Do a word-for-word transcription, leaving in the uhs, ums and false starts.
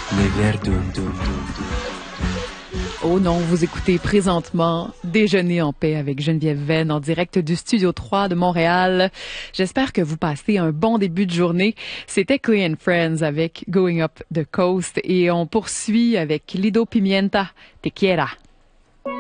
Les verres dum dum dum dum. Oh non, vous écoutez présentement Déjeuner en paix avec Geneviève Venn en direct du Studio trois de Montréal. J'espère que vous passez un bon début de journée. C'était Clay and Friends avec Going Up the Coast et on poursuit avec Lido Pimienta, Te Quiera.